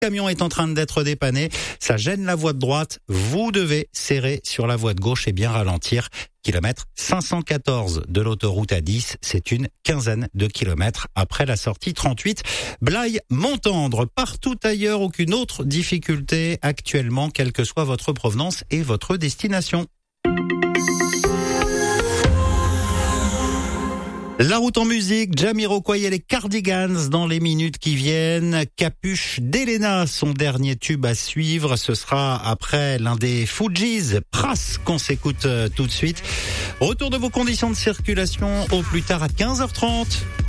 camion est en train d'être dépanné. Ça gêne la voie de droite. Vous devez serrer sur la voie de gauche et bien ralentir. Kilomètre 514 de l'autoroute A10. C'est une quinzaine de kilomètres après la sortie 38. Blaye-Montendre. Partout ailleurs, aucune autre difficulté actuellement, quelle que soit votre provenance et votre destination. La route en musique, Jamiroquai et les Cardigans dans les minutes qui viennent. Capuche d'Elena, son dernier tube à suivre. Ce sera après l'un des Fujis, Pras, qu'on s'écoute tout de suite. Retour de vos conditions de circulation au plus tard à 15h30.